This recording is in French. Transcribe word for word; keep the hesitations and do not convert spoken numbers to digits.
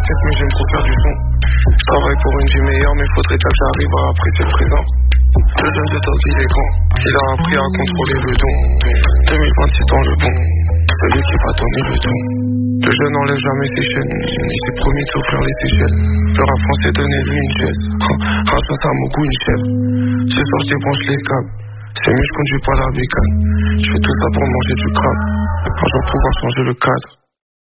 tête mais j'aime trop faire du son. Je travaille pour une vie meilleure mais faudrait que j'arrive à apprécier le présent. Le jeune de Dog il est grand, il a appris à contrôler le don. deux mille vingt-six dans le bon, celui qui va donner le don. Le jeune n'enlève jamais ses chaînes, il s'est promis de souffrir les Seychelles. Le rap français donnez-lui une chaise, un chasse à mon goût une chèvre. Ce soir je débranche les câbles, c'est mieux je conduis pas la bécane. Je fais tout ça pour manger du crabe, un jour pouvoir changer le cadre.